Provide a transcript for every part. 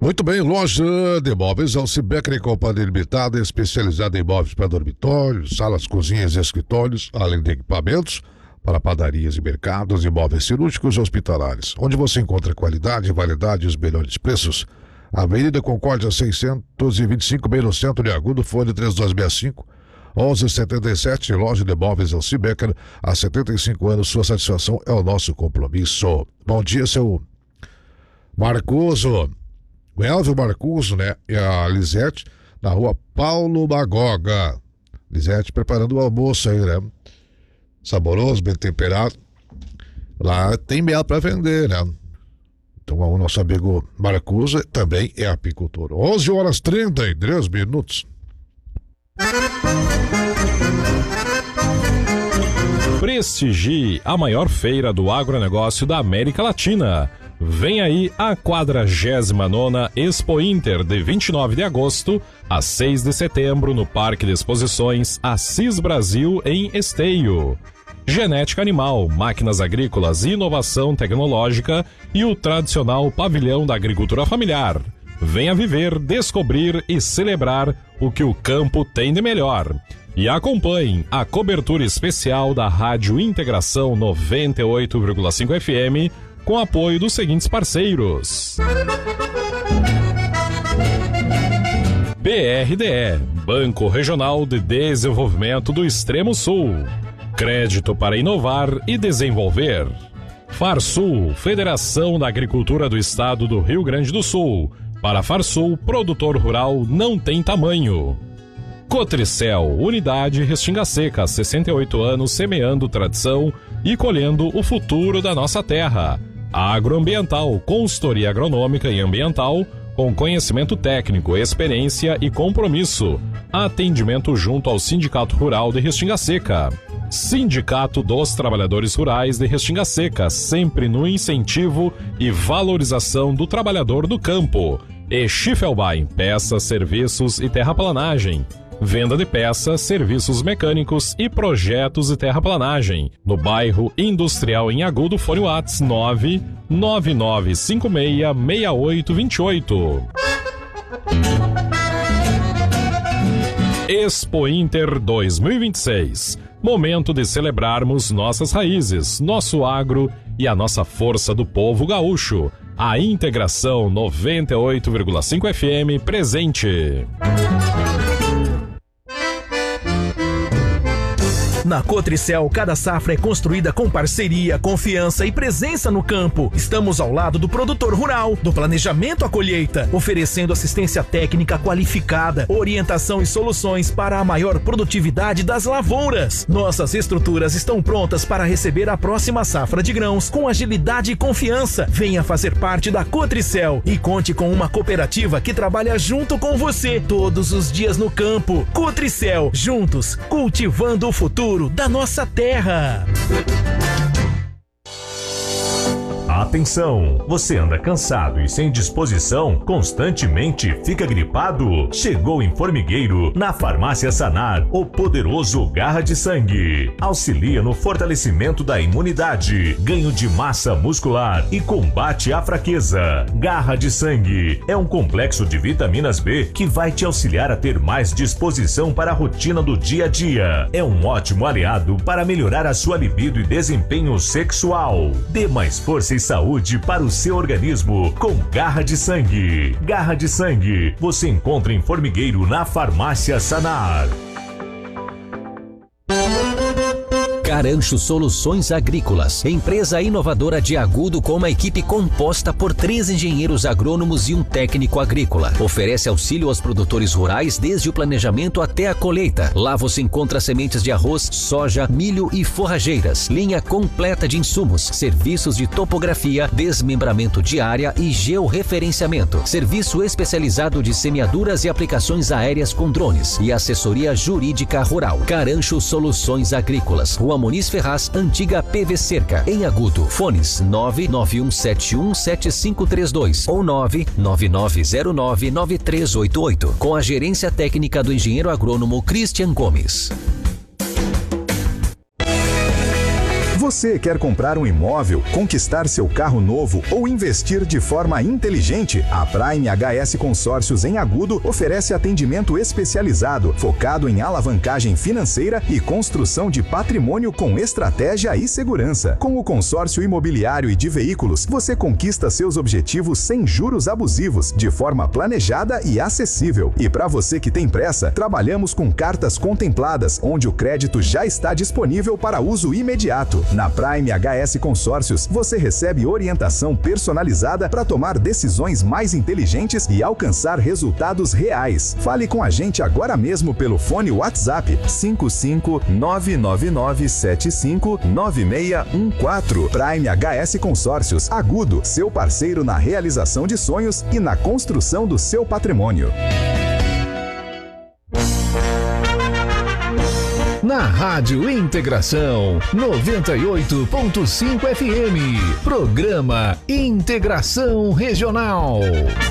Muito bem, loja de imóveis Alcibecker e Companhia Limitada, especializada em imóveis para dormitórios, salas, cozinhas e escritórios, além de equipamentos para padarias e mercados, imóveis cirúrgicos e hospitalares, onde você encontra qualidade, validade e os melhores preços. Avenida Concórdia 625, bem no centro de Agudo, fone 3265-1177, loja de imóveis Alcibecker, há 75 anos, sua satisfação é o nosso compromisso. Bom dia, seu Marcuso. O Elvio Marcuso, né? E a Lisete, na rua Paulo Magoga. Lisete preparando o almoço aí, né? Saboroso, bem temperado. Lá tem mel para vender, né? Então o nosso amigo Marcuso também é apicultor. 11h33. Prestigie a maior feira do agronegócio da América Latina. Vem aí a 49ª Expo Inter, de 29 de agosto a 6 de setembro, no Parque de Exposições Assis Brasil, em Esteio. Genética animal, máquinas agrícolas e inovação tecnológica e o tradicional pavilhão da agricultura familiar. Venha viver, descobrir e celebrar o que o campo tem de melhor. E acompanhe a cobertura especial da Rádio Integração 98,5 FM, com apoio dos seguintes parceiros: BRDE, Banco Regional de Desenvolvimento do Extremo Sul. Crédito para inovar e desenvolver. Farsul, Federação da Agricultura do Estado do Rio Grande do Sul. Para Farsul, produtor rural não tem tamanho. Cotricel, Unidade Restinga Seca, 68 anos, semeando tradição e colhendo o futuro da nossa terra. Agroambiental, consultoria agronômica e ambiental, com conhecimento técnico, experiência e compromisso. Atendimento junto ao Sindicato Rural de Restinga Seca. Sindicato dos Trabalhadores Rurais de Restinga Seca, sempre no incentivo e valorização do trabalhador do campo. E Schiffelbein, peças, serviços e terraplanagem. Venda de peças, serviços mecânicos e projetos de terraplanagem. No bairro Industrial em Agudo, fone Whats 999566828. Expo Inter 2026. Momento de celebrarmos nossas raízes, nosso agro e a nossa força do povo gaúcho. A Integração 98,5 FM presente. Na Cotricel, cada safra é construída com parceria, confiança e presença no campo. Estamos ao lado do produtor rural, do planejamento à colheita, oferecendo assistência técnica qualificada, orientação e soluções para a maior produtividade das lavouras. Nossas estruturas estão prontas para receber a próxima safra de grãos com agilidade e confiança. Venha fazer parte da Cotricel e conte com uma cooperativa que trabalha junto com você todos os dias no campo. Cotricel, juntos, cultivando o futuro da nossa terra. Atenção! Você anda cansado e sem disposição? Constantemente fica gripado? Chegou em Formigueiro, na Farmácia Sanar, o poderoso Garra de Sangue. Auxilia no fortalecimento da imunidade, ganho de massa muscular e combate à fraqueza. Garra de Sangue é um complexo de vitaminas B que vai te auxiliar a ter mais disposição para a rotina do dia a dia. É um ótimo aliado para melhorar a sua libido e desempenho sexual. Dê mais força e saúde para o seu organismo com Garra de Sangue. Garra de Sangue você encontra em Formigueiro, na Farmácia Sanar. Carancho Soluções Agrícolas, empresa inovadora de Agudo com uma equipe composta por 3 engenheiros agrônomos e um técnico agrícola. Oferece auxílio aos produtores rurais desde o planejamento até a colheita. Lá você encontra sementes de arroz, soja, milho e forrageiras, linha completa de insumos, serviços de topografia, desmembramento de área e georreferenciamento, serviço especializado de semeaduras e aplicações aéreas com drones e assessoria jurídica rural. Carancho Soluções Agrícolas, Rua Muniz Ferraz, antiga PV Cerca, em Agudo. Fones 991717532 ou 999099388, com a gerência técnica do engenheiro agrônomo Christian Gomes. Você quer comprar um imóvel, conquistar seu carro novo ou investir de forma inteligente? A Prime HS Consórcios em Agudo oferece atendimento especializado, focado em alavancagem financeira e construção de patrimônio com estratégia e segurança. Com o consórcio imobiliário e de veículos, você conquista seus objetivos sem juros abusivos, de forma planejada e acessível. E para você que tem pressa, trabalhamos com cartas contempladas, onde o crédito já está disponível para uso imediato. Na Prime HS Consórcios, você recebe orientação personalizada para tomar decisões mais inteligentes e alcançar resultados reais. Fale com a gente agora mesmo pelo fone WhatsApp 55999759614. Prime HS Consórcios, Agudo, seu parceiro na realização de sonhos e na construção do seu patrimônio. Na Rádio Integração 98.5 FM, programa Integração Regional.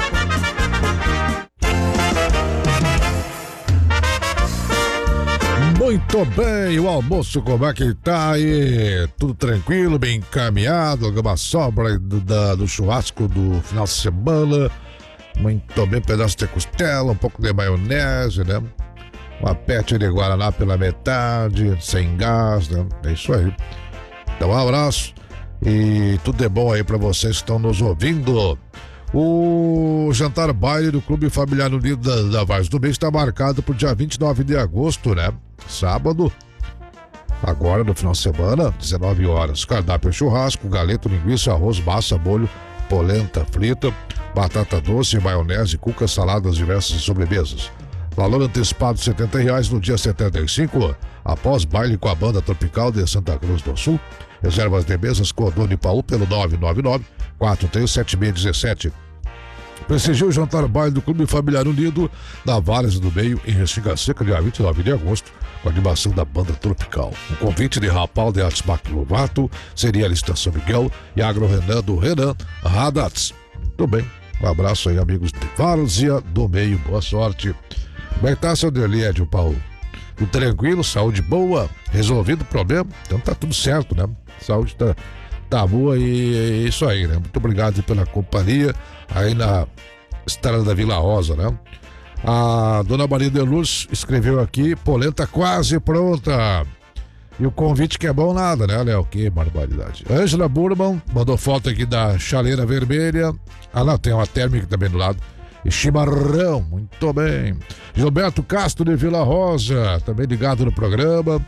Muito bem, o almoço como é que tá aí? Tudo tranquilo, bem encaminhado, alguma sobra aí do churrasco do final de semana. Muito bem, pedaço de costela, um pouco de maionese, né? Uma pete de guaraná pela metade, sem gás, né? É isso aí. Então, um abraço e tudo de bom aí pra vocês que estão nos ouvindo. O jantar baile do Clube Familiar Unido da Vaz do Bem está marcado pro dia 29 de agosto, né? Sábado. Agora, no final de semana, 19 horas. Cardápio churrasco, galeto, linguiça, arroz, massa, molho, polenta frita, batata doce, maionese, cuca, saladas diversas e sobremesas. Valor antecipado R$ 70,00 no dia 75, após baile com a banda tropical de Santa Cruz do Sul. Reservas de mesas com o Dona Paú pelo 999-437-7617. Prestigie o jantar baile do Clube Familiar Unido da Várzea do Meio, em Restinga Seca, dia 29 de agosto, com a animação da banda tropical. Um convite de Rapal de Artes Mac Lovato, Cerealista São Miguel e Agro Renan do Renan Radats. Tudo bem, um abraço aí, amigos de Várzea do Meio, boa sorte. Como é que tá, seu Delídio, Paulo? Tudo tranquilo, saúde boa, resolvido o problema? Então tá tudo certo, né? Saúde tá boa e é isso aí, né? Muito obrigado pela companhia aí na estrada da Vila Rosa, né? A dona Maria de Luz escreveu aqui, polenta quase pronta. E o convite que é bom nada, né, Léo? Que barbaridade. Ângela Burman mandou foto aqui da chaleira vermelha. Ah, não, tem uma térmica também do lado. E chimarrão, muito bem. Gilberto Castro de Vila Rosa, também ligado no programa.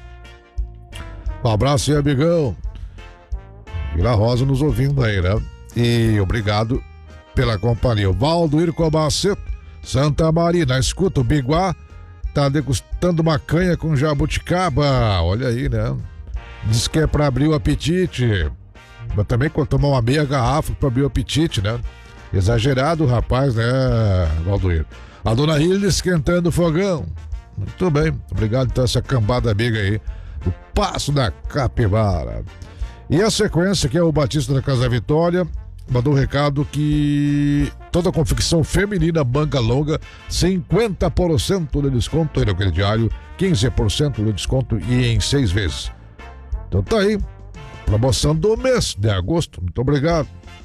Um abraço aí, amigão. Vila Rosa nos ouvindo aí, né? E obrigado pela companhia. O Valdoir Cobaceto, Santa Maria, na escuta, o Biguá tá degustando uma canha com jabuticaba. Olha aí, né? Diz que é pra abrir o apetite. Mas também quando tomar uma meia garrafa pra abrir o apetite, né? Exagerado, rapaz, né, Valdoir? A dona Hilda esquentando o fogão. Muito bem, obrigado então essa cambada amiga aí do Passo da Capivara. E a sequência, que é o Batista da Casa Vitória, mandou um recado que toda confecção feminina manga longa, 50% de desconto aí no crediário, 15% de desconto e em 6 vezes. Então tá aí, promoção do mês de agosto, muito obrigado.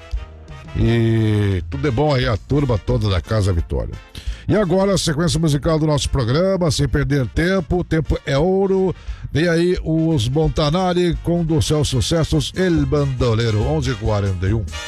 E tudo de bom aí a turma toda da Casa Vitória. E agora a sequência musical do nosso programa, sem perder tempo, o tempo é ouro. Vem aí os Montanari com do Céu Sucessos, El Bandoleiro, 11h41.